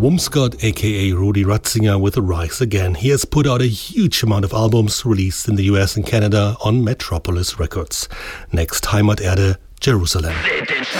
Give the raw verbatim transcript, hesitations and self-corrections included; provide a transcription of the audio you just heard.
Wumsgott, aka Rudi Ratzinger, with Rise Again. He has put out a huge amount of albums released in the U S and Canada on Metropolis Records. Next, Heimaterde, Jerusalem.